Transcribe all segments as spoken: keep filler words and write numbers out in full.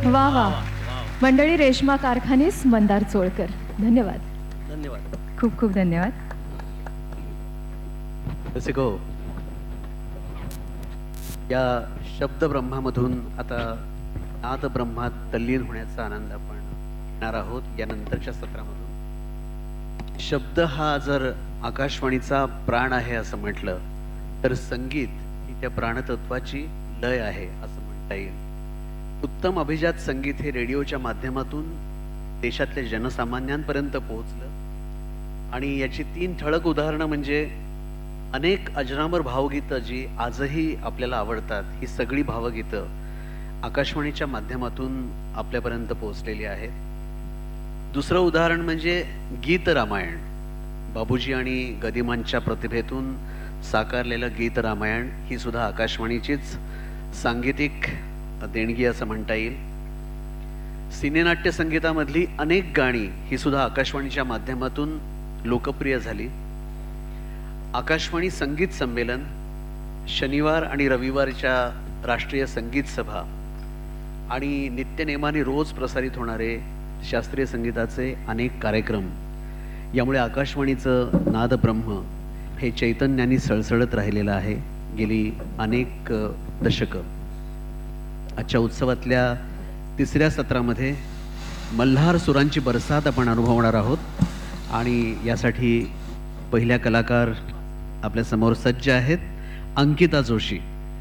वा वा. मंडळी रेश्मा कारखानीस मंदार चोळकर. धन्यवाद. धन्यवाद. खूप खूप धन्यवाद. रसिको, या शब्द ब्रह्मामधून आता नाद ब्रह्मात तल्लीन होण्याचा आनंद आपण घेणार आहोत या नंतरच्या सत्रामधून. शब्द हा जर आकाशवाणीचा प्राण आहे असं म्हटलं तर संगीत ही त्या प्राणतत्वाची लय आहे असं म्हणता येईल. उत्तम अभिजात संगीत हे रेडिओच्या माध्यमातून देशातल्या जनसामान्यांपर्यंत पोहोचलं आणि याची तीन ठळक उदाहरणं म्हणजे अनेक अजरामर भावगीतं जी आजही आपल्याला आवडतात, ही सगळी भावगीतं आकाशवाणीच्या माध्यमातून आपल्यापर्यंत पोहोचलेली आहेत. दुसरं उदाहरण म्हणजे गीत रामायण. बाबूजी आणि गदिमांच्या प्रतिभेतून साकारलेलं गीत रामायण ही सुद्धा आकाशवाणीचीच सांगीतिक देणगी असं म्हणता येईल. सिनेनाट्य संगीतामधली अनेक गाणी ही सुद्धा आकाशवाणीच्या माध्यमातून लोकप्रिय झाली. आकाशवाणी संगीत संमेलन, शनिवार आणि रविवारच्या राष्ट्रीय संगीत सभा आणि नित्यनेमाने रोज प्रसारित होणारे शास्त्रीय संगीताचे अनेक कार्यक्रम यामुळे आकाशवाणीचं नाद ब्रह्म हे चैतन्याने सळसळत राहिलेलं आहे गेली अनेक दशकं. आजच्या उत्सवातल्या तिसऱ्या सत्रामध्ये मल्हार सुरांची बरसात आपण अनुभवणार आहोत आणि यासाठी पहिल्या कलाकार आपल्या समोर सज्ज आहेत, अंकिता जोशी.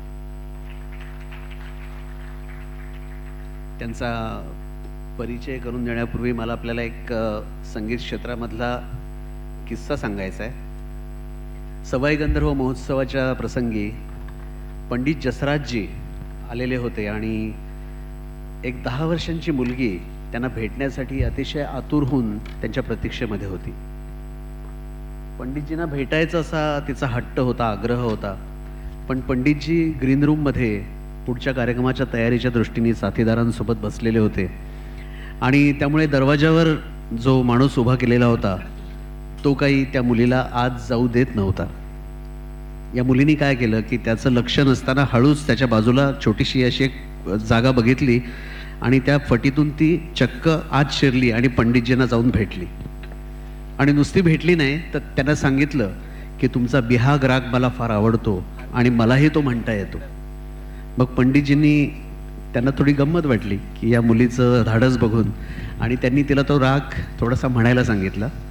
त्यांचा परिचय करून देण्यापूर्वी मला आपल्याला एक संगीत क्षेत्रामधला किस्सा सांगायचा आहे. सवाई गंधर्व महोत्सवाच्या प्रसंगी पंडित जसराजजी आलेले होते आणि एक दहा वर्षांची मुलगी त्यांना भेटण्यासाठी अतिशय आतुर होऊन त्यांच्या प्रतीक्षेमध्ये होती. पंडितजींना भेटायचा असा तिचा हट्ट होता, आग्रह होता. पण पंडितजी ग्रीन रूममध्ये पुढच्या कार्यक्रमाच्या तयारीच्या दृष्टीने साथीदारांसोबत बसलेले होते आणि त्यामुळे दरवाजावर जो माणूस उभा केलेला होता तो काही त्या मुलीला आत जाऊ देत नव्हता. या मुलीने काय केलं की त्याचं लक्ष नसताना हळूच त्याच्या बाजूला छोटीशी अशी एक जागा बघितली आणि त्या फटीतून ती चक्क आत शिरली आणि पंडितजींना जाऊन भेटली. आणि नुसती भेटली नाही तर त्यांना सांगितलं की तुमचा बिहाग राग मला फार आवडतो आणि मलाही तो म्हणता येतो. मग पंडितजींनी त्यांना थोडी गंमत वाटली की या मुलीचं धाडस बघून आणि त्यांनी तिला तो राग थोडासा म्हणायला सांगितला.